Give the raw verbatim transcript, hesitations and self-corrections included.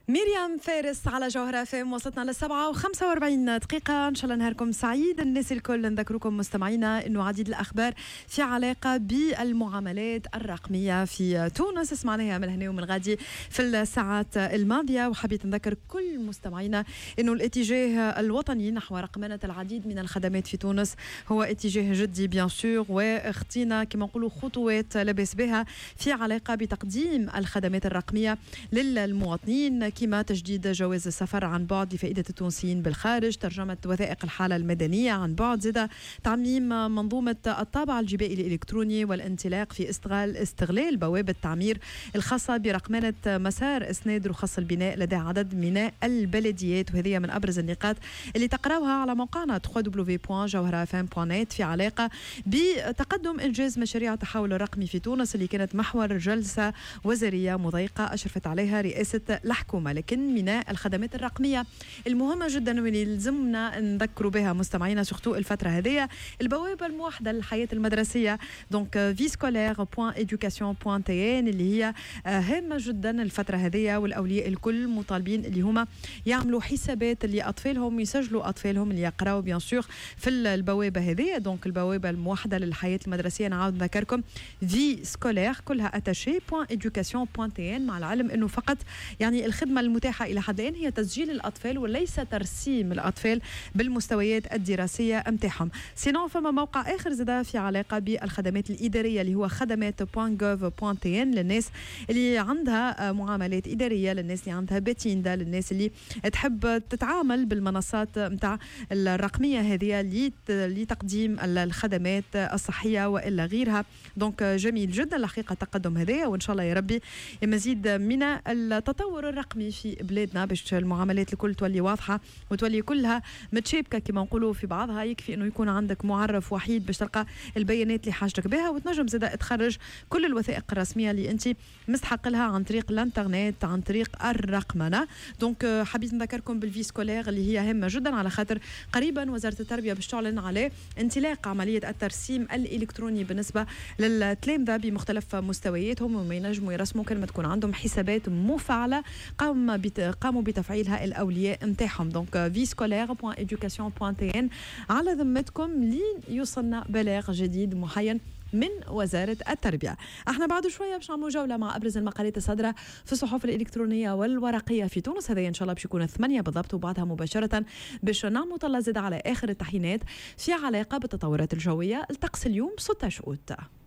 مريم فارس على جوهرة فام، وصلتنا للسبعة وخمسة واربعين دقيقة. إن شاء الله نهاركم سعيد. الناس الكل نذكركم مستمعينا أنه عديد الأخبار في علاقة بالمعاملات الرقمية في تونس سمعناها من هنا ومن غادي في الساعات الماضية، وحبيت نذكر كل مستمعينا أنه الاتجاه الوطني نحو رقمنة العديد من الخدمات في تونس هو اتجاه جدي بيان سور، واختينا كما نقولوا خطوات لبس بها في علاقة بتقديم الخدمات الرقمية للمواطنين، كما تجديد جواز السفر عن بعد لفائدة التونسيين بالخارج، ترجمة وثائق الحالة المدنية عن بعد، زاد تعميم منظومة الطابع الجبائي الإلكتروني والانطلاق في استغلال استغلال بوابة التعمير الخاصة برقمنة مسار إسناد رخص البناء لدى عدد من البلديات. وهذه من أبرز النقاط اللي تقراوها على موقعنا دبليو دبليو دبليو دوت جوهرة اف ام دوت نت في علاقة بتقدم إنجاز مشاريع التحول الرقمي في تونس، اللي كانت محور جلسة وزارية مضيقة أشرفت عليها رئاسة الحكومة. لكن من الخدمات الرقمية المهمة جدا واللي لازمنا نذكروا بها مستمعينا سورتو الفترة هذه البوابة الموحدة للحياة المدرسية، دونك في سكولير بوان إدوكاسيون بوان تي إن، اللي هي هامة جدا الفترة هذه، والأولياء الكل مطالبين اللي هما يعملوا حسابات لأطفالهم، يسجلوا أطفالهم اللي يقراوا بيان سور في البوابة هذه. دونك البوابة الموحدة للحياة المدرسية نعاود نذكركم في سكولير كلها أتاشي بوان إدوكاسيون بوان تي إن، مع العلم أنه فقط يعني الخدمة المتاحة إلى حد الآن هي تسجيل الأطفال وليس ترسيم الأطفال بالمستويات الدراسية متاعهم. سينو فما موقع آخر زاد في علاقة بالخدمات الإدارية اللي هو خدمات بوان جوف بوان تي إن للناس اللي عندها معاملات إدارية، للناس اللي عندها باتيندا، للناس اللي تحب تتعامل بالمنصات متاع الرقمية هذه لتقديم الخدمات الصحية وإلا غيرها. دونك جميل جدا الحقيقة تقدم هذا، وإن شاء الله يا ربي مزيد من التطور الرقمي في بلادنا باش المعاملات الكل تولي واضحة وتولي كلها متشابكة كما نقولوا في بعضها. يكفي انه يكون عندك معرف وحيد باش تلقى البيانات اللي حاجتك بها، وتنجم زاد تخرج كل الوثائق الرسمية اللي انت مستحق لها عن طريق الانترنت عن طريق الرقمنة. دونك حبيت نذكركم بالفي سكولير اللي هي هامة جدا، على خاطر قريبا وزارة التربية باش تعلن على انطلاق عملية الترسيم الإلكتروني بالنسبة للتلامذة بمختلف مستوياتهم، وما ينجموا يرسموا كلمة تكون عندهم حسابات مفعلة قام قاموا بتفعيلها الأولياء متاعهم. دونك في سكولير بوان إدوكاسيون بوان تي إن على ذمتكم لين يوصلنا بلاغ جديد محين من وزارة التربية. احنا بعد شوية باش نعملوا جولة مع أبرز المقالات الصادرة في الصحف الإلكترونية والورقية في تونس، هذا إن شاء الله باش يكون ثمانية بالضبط، وبعدها مباشرة باش نعملوا طلة زاد على آخر التحينات في علاقة بالتطورات الجوية. الطقس اليوم ستة أوت.